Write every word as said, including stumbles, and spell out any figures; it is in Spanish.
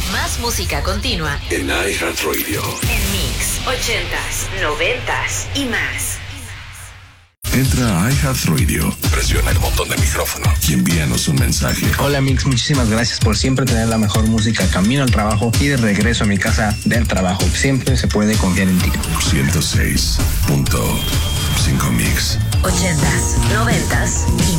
Más música continua en iHeartRadio. En Mix, ochentas, noventas y más. Entra a iHeartRadio, presiona el botón de micrófono y envíanos un mensaje. Hola Mix, muchísimas gracias por siempre tener la mejor música camino al trabajo y de regreso a mi casa del trabajo. Siempre se puede confiar en ti. ciento seis punto cinco Mix. Ochentas, noventas y